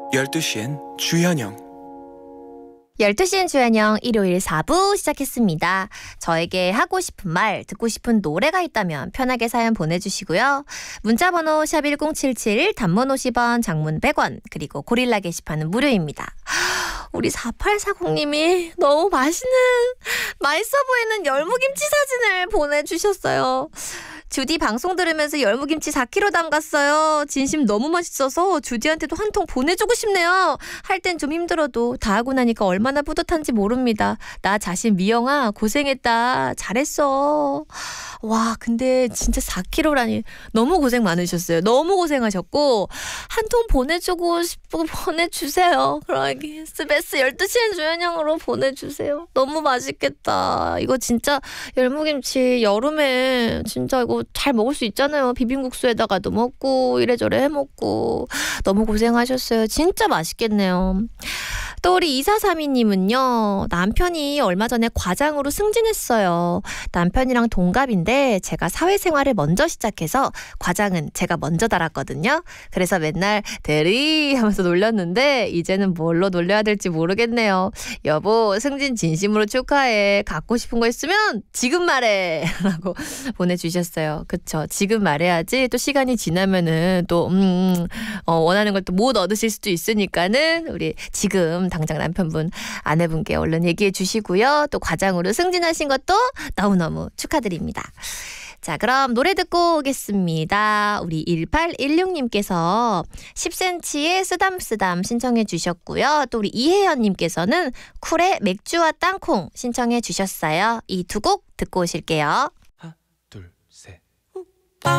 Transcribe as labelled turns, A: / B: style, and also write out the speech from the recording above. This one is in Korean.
A: 12시엔 주현영.
B: 12시엔 주현영 일요일 4부 시작했습니다. 저에게 하고 싶은 말, 듣고 싶은 노래가 있다면 편하게 사연 보내주시고요. 문자번호 샵1077, 단문 50원, 장문 100원, 그리고 고릴라 게시판은 무료입니다. 우리 4840님이 너무 맛있어 보이는 열무김치 사진을 보내주셨어요. 주디 방송 들으면서 열무김치 4kg 담갔어요. 진심 너무 맛있어서 주디한테도 한 통 보내주고 싶네요. 할 땐 좀 힘들어도 다 하고 나니까 얼마나 뿌듯한지 모릅니다. 나 자신 미영아 고생했다. 잘했어. 와 근데 진짜 4kg라니 너무 고생 많으셨어요. 너무 고생하셨고 한 통 보내주고 싶고 보내주세요. 그러기 SBS 12시엔 주현영으로 보내주세요. 너무 맛있겠다. 이거 진짜 열무김치 여름에 진짜 이거 잘 먹을 수 있잖아요. 비빔국수에다가도 먹고 이래저래 해먹고 너무 고생하셨어요. 진짜 맛있겠네요. 또 우리 2432님은요. 남편이 얼마 전에 과장으로 승진했어요. 남편이랑 동갑인데 제가 사회생활을 먼저 시작해서 과장은 제가 먼저 달았거든요. 그래서 맨날 대리 하면서 놀렸는데 이제는 뭘로 놀려야 될지 모르겠네요. 여보 승진 진심으로 축하해. 갖고 싶은 거 있으면 지금 말해 라고 보내주셨어요. 그쵸. 지금 말해야지 또 시간이 지나면은 또 원하는 걸 또 못 얻으실 수도 있으니까는 우리 지금 당장 남편분 아내분께 얼른 얘기해 주시고요. 또 과장으로 승진하신 것도 너무너무 축하드립니다. 자 그럼 노래 듣고 오겠습니다. 우리 1816님께서 10cm의 쓰담쓰담 신청해 주셨고요. 또 우리 이혜연님께서는 쿨의 맥주와 땅콩 신청해 주셨어요. 이 두 곡 듣고 오실게요.